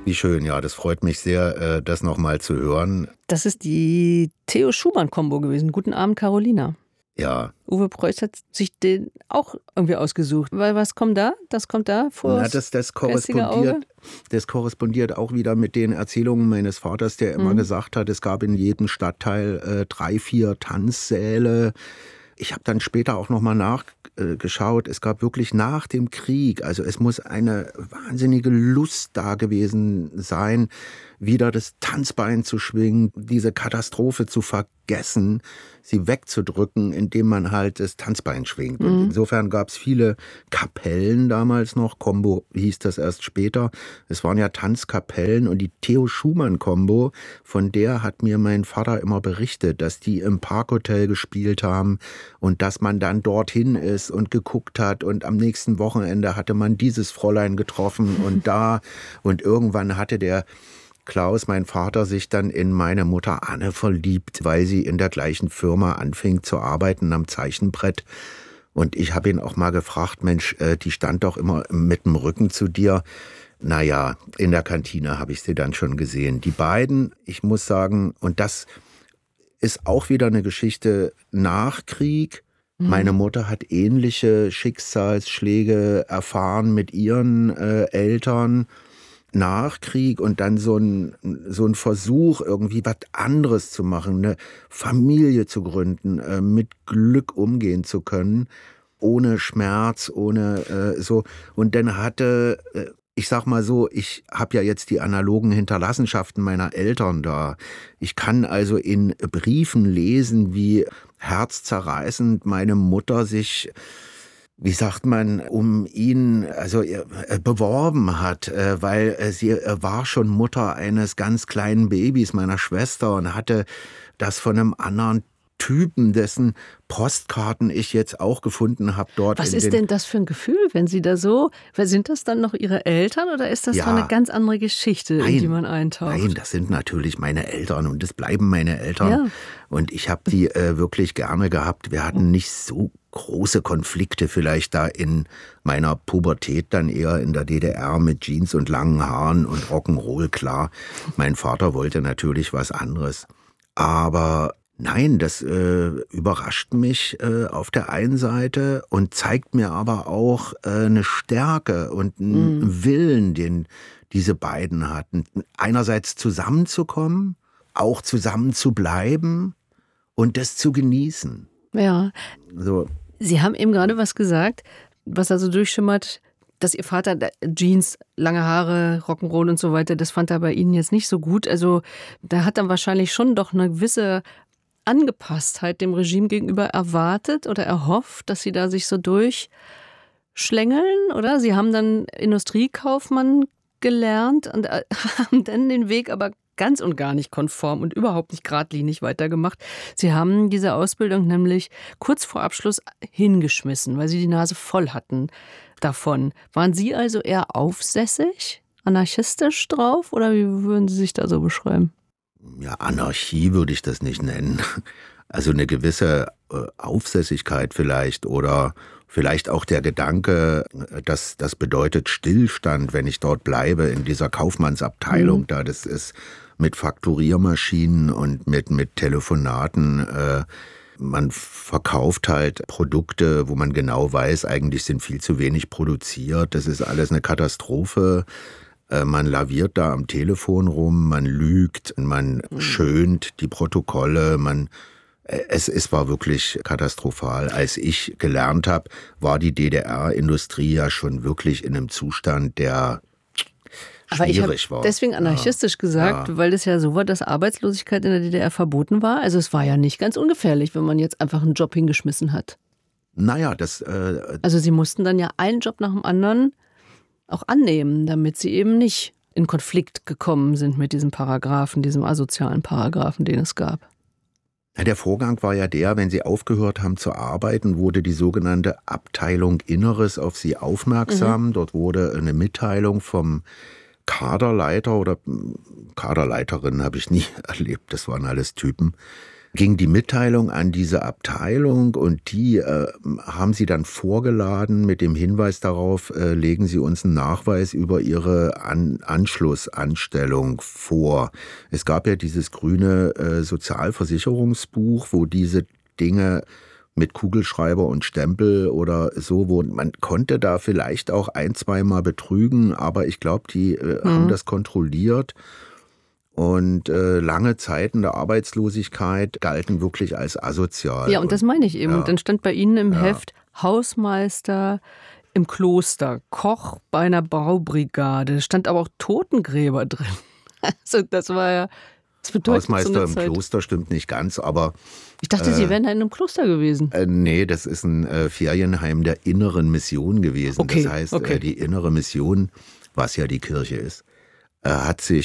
Wie schön, ja, das freut mich sehr, das nochmal zu hören. Das ist die Theo-Schumann-Kombo gewesen. Guten Abend, Carolina. Ja. Uwe Preuß hat sich den auch irgendwie ausgesucht. Weil was kommt da? Das kommt da vor. Das korrespondiert auch wieder mit den Erzählungen meines Vaters, der immer gesagt hat, es gab in jedem Stadtteil 3, 4 Tanzsäle. Ich habe dann später auch nochmal nachgeschaut, es gab wirklich nach dem Krieg, also es muss eine wahnsinnige Lust da gewesen sein, wieder das Tanzbein zu schwingen, diese Katastrophe zu vergessen, sie wegzudrücken, indem man halt das Tanzbein schwingt. Und insofern gab es viele Kapellen damals noch, Combo hieß das erst später. Es waren ja Tanzkapellen und die Theo-Schumann-Kombo, von der hat mir mein Vater immer berichtet, dass die im Parkhotel gespielt haben und dass man dann dorthin ist und geguckt hat und am nächsten Wochenende hatte man dieses Fräulein getroffen und da und irgendwann hatte der Klaus, mein Vater, sich dann in meine Mutter Anne verliebt, weil sie in der gleichen Firma anfing zu arbeiten am Zeichenbrett. Und ich habe ihn auch mal gefragt, Mensch, die stand doch immer mit dem Rücken zu dir. Naja, in der Kantine habe ich sie dann schon gesehen. Die beiden, ich muss sagen, und das ist auch wieder eine Geschichte nach Krieg. Meine Mutter hat ähnliche Schicksalsschläge erfahren mit ihren Eltern. Nach Krieg und dann so ein Versuch, irgendwie was anderes zu machen, eine Familie zu gründen, mit Glück umgehen zu können, ohne Schmerz, ohne so. Und dann hatte, ich sag mal so, ich habe ja jetzt die analogen Hinterlassenschaften meiner Eltern da. Ich kann also in Briefen lesen, wie herzzerreißend meine Mutter sich, wie sagt man, um ihn beworben hat, weil sie war schon Mutter eines ganz kleinen Babys meiner Schwester und hatte das von einem anderen Typen, dessen Postkarten ich jetzt auch gefunden habe dort. Was ist denn das für ein Gefühl, wenn Sie da so, sind das dann noch Ihre Eltern oder ist das so eine ganz andere Geschichte, in die man eintaucht? Nein, das sind natürlich meine Eltern und das bleiben meine Eltern. Ja. Und ich habe die wirklich gerne gehabt. Wir hatten nicht so große Konflikte vielleicht da in meiner Pubertät, dann eher in der DDR mit Jeans und langen Haaren und Rock'n'Roll, klar. Mein Vater wollte natürlich was anderes. Aber nein, das überrascht mich auf der einen Seite und zeigt mir aber auch eine Stärke und einen Willen, den diese beiden hatten. Einerseits zusammenzukommen, auch zusammen zu bleiben und das zu genießen. Ja. So. Sie haben eben gerade was gesagt, was also durchschimmert, dass Ihr Vater Jeans, lange Haare, Rock'n'Roll und so weiter, das fand er bei Ihnen jetzt nicht so gut. Also da hat dann wahrscheinlich schon doch eine gewisse Angepasstheit dem Regime gegenüber erwartet oder erhofft, dass Sie da sich so durchschlängeln, oder? Sie haben dann Industriekaufmann gelernt und haben dann den Weg aber ganz und gar nicht konform und überhaupt nicht geradlinig weitergemacht. Sie haben diese Ausbildung nämlich kurz vor Abschluss hingeschmissen, weil Sie die Nase voll hatten davon. Waren Sie also eher aufsässig, anarchistisch drauf oder wie würden Sie sich da so beschreiben? Ja, Anarchie würde ich das nicht nennen. Also eine gewisse Aufsässigkeit vielleicht oder vielleicht auch der Gedanke, dass das bedeutet Stillstand, wenn ich dort bleibe in dieser Kaufmannsabteilung da. Das ist mit Fakturiermaschinen und mit Telefonaten. Man verkauft halt Produkte, wo man genau weiß, eigentlich sind viel zu wenig produziert. Das ist alles eine Katastrophe. Man laviert da am Telefon rum, man lügt, man schönt die Protokolle, es war wirklich katastrophal. Als ich gelernt habe, war die DDR-Industrie ja schon wirklich in einem Zustand, der schwierig war. Deswegen anarchistisch gesagt, weil es ja so war, dass Arbeitslosigkeit in der DDR verboten war. Also es war ja nicht ganz ungefährlich, wenn man jetzt einfach einen Job hingeschmissen hat. Naja, also Sie mussten dann ja einen Job nach dem anderen auch annehmen, damit Sie eben nicht in Konflikt gekommen sind mit diesem Paragraphen, diesem asozialen Paragraphen, den es gab. Der Vorgang war ja der, wenn Sie aufgehört haben zu arbeiten, wurde die sogenannte Abteilung Inneres auf Sie aufmerksam. Dort wurde eine Mitteilung vom Kaderleiter oder Kaderleiterin, habe ich nie erlebt, das waren alles Typen. ging die Mitteilung an diese Abteilung und die haben sie dann vorgeladen mit dem Hinweis darauf, legen Sie uns einen Nachweis über Ihre Anschlussanstellung vor. Es gab ja dieses grüne Sozialversicherungsbuch, wo diese Dinge mit Kugelschreiber und Stempel oder so, wo man konnte da vielleicht auch 1-2 Mal betrügen, aber ich glaube, die haben das kontrolliert. Und lange Zeiten der Arbeitslosigkeit galten wirklich als asozial. Ja, und das meine ich eben. Ja. Und dann stand bei Ihnen im Heft Hausmeister im Kloster, Koch bei einer Baubrigade, stand aber auch Totengräber drin. Also das war ja, das bedeutet Hausmeister so eine im Zeit. Kloster stimmt nicht ganz, aber Ich dachte, Sie wären da in einem Kloster gewesen. nee, das ist ein Ferienheim der Inneren Mission gewesen. Okay, Das heißt, okay. Die Innere Mission, was ja die Kirche ist, hat sich